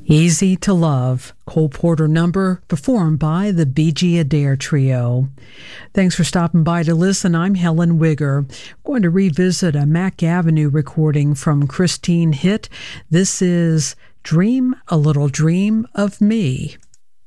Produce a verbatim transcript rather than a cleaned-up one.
Easy to Love, Cole Porter number, performed by the B G Adair Trio. Thanks for stopping by to listen. I'm Helen Wigger. We're going to revisit a Mack Avenue recording from Christine Hitt. This is Dream a Little Dream of Me.